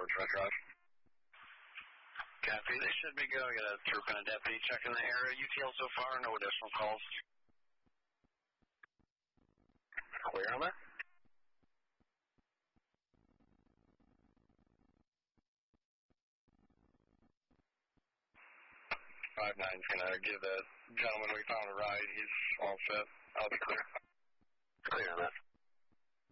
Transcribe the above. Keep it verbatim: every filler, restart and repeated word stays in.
Red Drive. Copy. They should be going. Got a troop and a deputy checking the area. U T L so far, no additional calls. Clear on that? Five nine's gonna give the gentleman we found a ride. He's all set. I'll be clear. Clear on that.